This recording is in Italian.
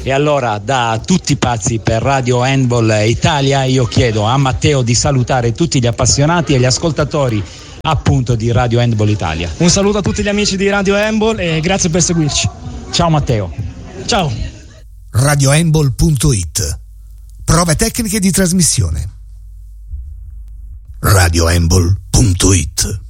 E allora, da tutti pazzi per Radio Handball Italia, io chiedo a Matteo di salutare tutti gli appassionati e gli ascoltatori appunto di Radio Handball Italia. Un saluto a tutti gli amici di Radio Handball e grazie per seguirci. Ciao Matteo. Ciao. RadioHandball.it. Prove tecniche di trasmissione. RadioHandball.it.